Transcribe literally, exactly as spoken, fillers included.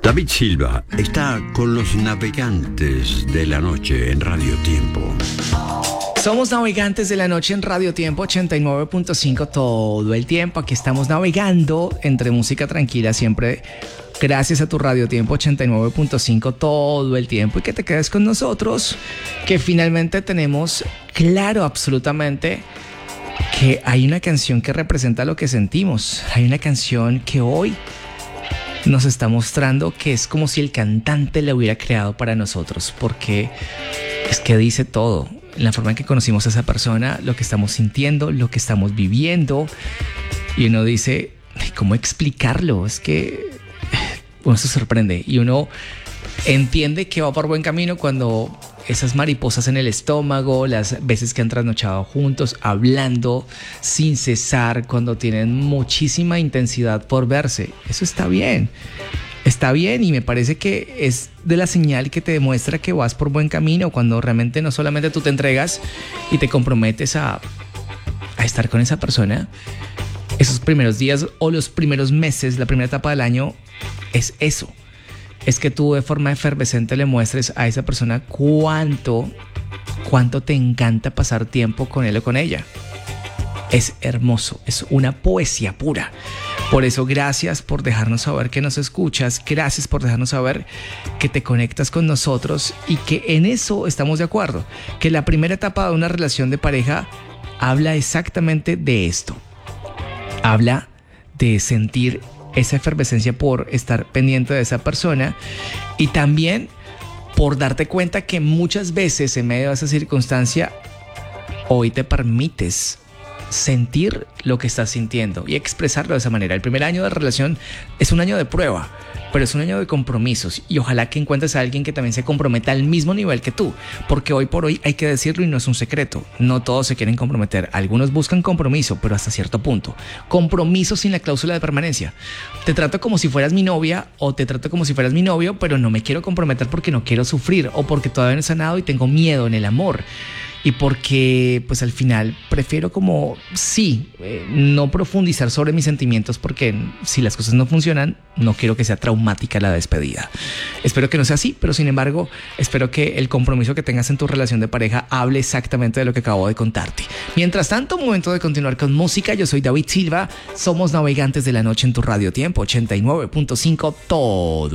David Silva está con los navegantes de la noche en Radio Tiempo. Somos navegantes de la noche en Radio Tiempo ochenta y nueve punto cinco todo el tiempo. Aquí estamos navegando entre música tranquila siempre gracias a tu Radio Tiempo ochenta y nueve punto cinco todo el tiempo, y que te quedes con nosotros, que finalmente tenemos claro absolutamente que hay una canción que representa lo que sentimos. Hay una canción que hoy nos está mostrando que es como si el cantante la hubiera creado para nosotros, porque es que dice todo. La forma en que conocimos a esa persona, lo que estamos sintiendo, lo que estamos viviendo. Y uno dice, ¿cómo explicarlo? Es que uno se sorprende y uno entiende que va por buen camino cuando esas mariposas en el estómago, las veces que han trasnochado juntos, hablando sin cesar, cuando tienen muchísima intensidad por verse. Eso está bien. Está bien, y me parece que es de la señal que te demuestra que vas por buen camino, cuando realmente no solamente tú te entregas y te comprometes a, a estar con esa persona. Esos primeros días o los primeros meses, la primera etapa del año, es eso. Es que tú de forma efervescente le muestres a esa persona cuánto, cuánto te encanta pasar tiempo con él o con ella. Es hermoso, es una poesía pura. Por eso, gracias por dejarnos saber que nos escuchas, gracias por dejarnos saber que te conectas con nosotros y que en eso estamos de acuerdo, que la primera etapa de una relación de pareja habla exactamente de esto. Habla de sentir esa efervescencia por estar pendiente de esa persona, y también por darte cuenta que muchas veces en medio de esa circunstancia hoy te permites sentir lo que estás sintiendo y expresarlo de esa manera. El primer año de relación es un año de prueba, pero es un año de compromisos, y ojalá que encuentres a alguien que también se comprometa al mismo nivel que tú, porque hoy por hoy hay que decirlo y no es un secreto, no todos se quieren comprometer. Algunos buscan compromiso, pero hasta cierto punto. Compromiso sin la cláusula de permanencia. Te trato como si fueras mi novia o te trato como si fueras mi novio, pero no me quiero comprometer porque no quiero sufrir, o porque todavía no he sanado y tengo miedo en el amor. Y porque pues al final prefiero como sí, eh, no profundizar sobre mis sentimientos, porque si las cosas no funcionan, no quiero que sea traumática la despedida. Espero que no sea así, pero sin embargo espero que el compromiso que tengas en tu relación de pareja hable exactamente de lo que acabo de contarte. Mientras tanto, momento de continuar con música. Yo soy David Silva, somos navegantes de la noche en tu Radio Tiempo ochenta y nueve punto cinco todo.